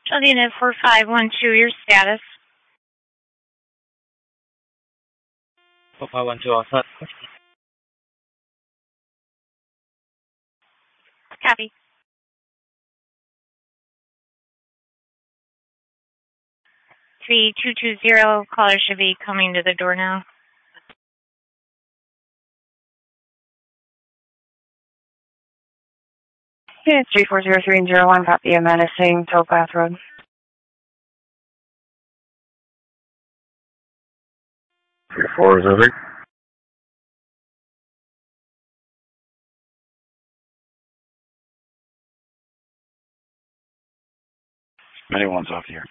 Unit 4512, your status. 4512 all set. Copy. 3220, caller should be coming to the door now. Units 3403 and 01, copy a menacing Towpath Road. Four zero. Anyone's off here.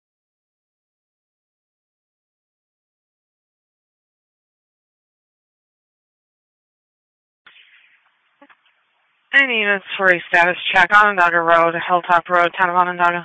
Any units for a status check on Onondaga Road, Hilltop Road, town of Onondaga.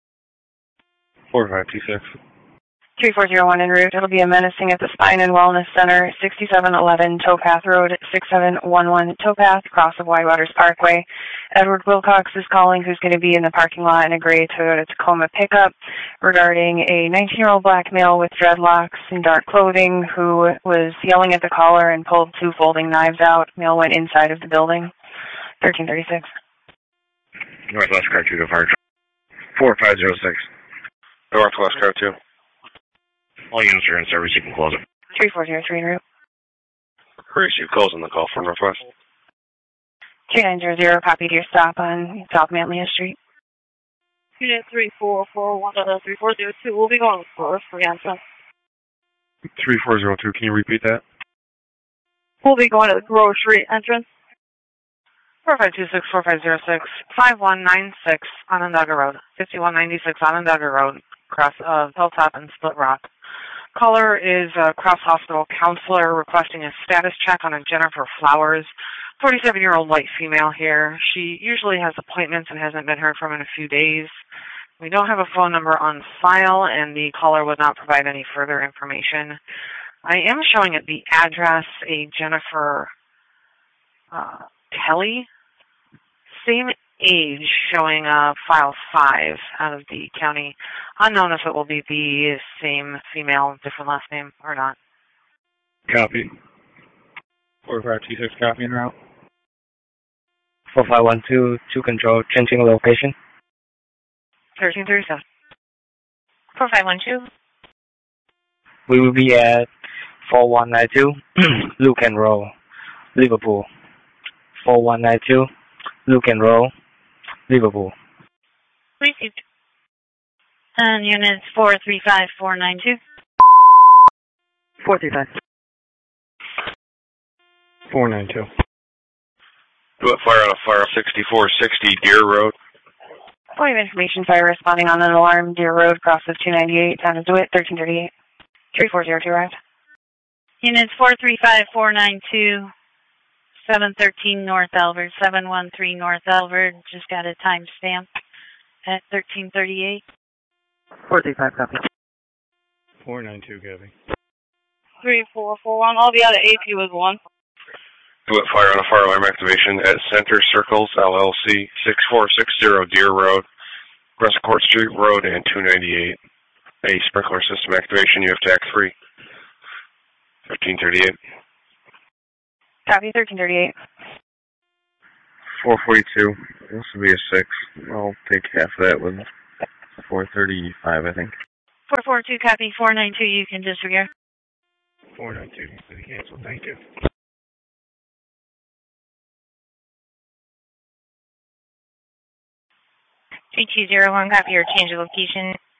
4526. 3401 en route. It'll be a menacing at the Spine and Wellness Center, 6711 Towpath Road, 6711 Towpath, across of Whitewaters Parkway. Edward Wilcox is calling, who's going to be in the parking lot in a gray Toyota Tacoma pickup, regarding a 19-year-old black male with dreadlocks and dark clothing who was yelling at the caller and pulled two folding knives out. Male went inside of the building. 1336. Northwest Car 2 to fire. 4506. Northwest Car 2. All units are in service, you can close it. 3403 en route. Receive calls on the call from Northwest. 2900, copy to your stop on South Manlia Street. Unit 3441, 3402, we'll be going for answer. 3402, can you repeat that? We'll be going to the grocery entrance. 4526, 4506, 5196 Onondaga Road, 5196 Onondaga Road, across Hilltop and Split Rock. Caller is a Cross Hospital counselor requesting a status check on a Jennifer Flowers, 47-year-old white female here. She usually has appointments and hasn't been heard from in a few days. We don't have a phone number on file, and the caller would not provide any further information. I am showing at the address a Jennifer Kelly, same age, showing file 5 out of the county. Unknown if it will be the same female, different last name or not. Copy. 4526, copy en route. 4512 to control, changing location. 1337. 4512. We will be at 4192 Lucan Road, Liverpool. 4192 Lucan Road, Liverpool. Received. And units 435, 492. 435. 492. Do it fire on a fire 6460 Deer Road. Point of information, fire responding on an alarm, Deer Road, cross of 298, town of DeWitt, 1338. 3402 arrived. Units 435, 492, 713 North Alvord, 713 North Alvord. Just got a timestamp at 1338. 435, copy. 492, copy. 3441, I'll be out of AP with 1. Do it fire on a fire alarm activation at Center Circles LLC, 6460 Deer Road, Crescent Court Street Road, and 298. A sprinkler system activation, you have TAC 3. 1338. Copy, 1338. 442. This will be a 6. I'll take half of that with 435, I think. 442, copy. 492, you can disregard. 492 needs to be canceled. Thank you. G201, copy your change of location.